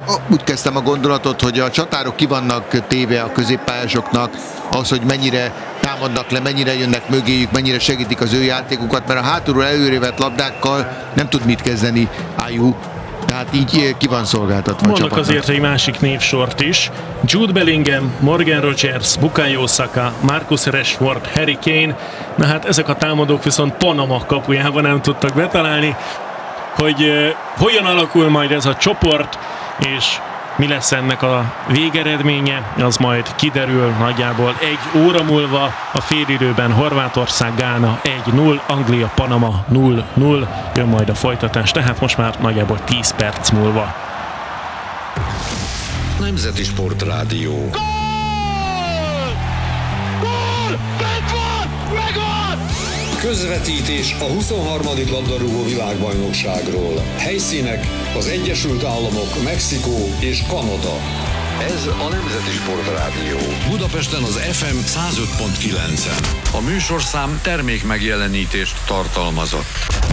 Úgy kezdtem a gondolatot, hogy a csatárok ki vannak téve a középpályásoknak, az, hogy mennyire támadnak le, mennyire jönnek mögéjük, mennyire segítik az ő játékukat, mert a hátulról előrévet labdákkal nem tud mit kezdeni Ayew. Tehát így ki van szolgáltatva a Mondok csapatnak. azért egy másik névsort is. Jude Bellingham, Morgan Rogers, Bukayo Saka, Marcus Rashford, Harry Kane. Na hát ezek a támadók viszont Panama kapujában nem tudtak betalálni. Hogy hogyan alakul majd ez a csoport, és mi lesz ennek a végeredménye, az majd kiderül nagyjából 1 óra múlva. A félidőben Horvátország, Gána 1-0, Anglia, Panama 0-0. Jön majd a folytatás, tehát most már nagyjából 10 perc múlva. Nemzeti Sportrádió. Gól! Gól! Bent van! Megvan! Közvetítés a 23. labdarúgó világbajnokságról. Helyszínek az Egyesült Államok, Mexikó és Kanada. Ez a Nemzeti Sportrádió. Budapesten az FM 105.9-en. A műsorszám termék megjelenítést tartalmazott.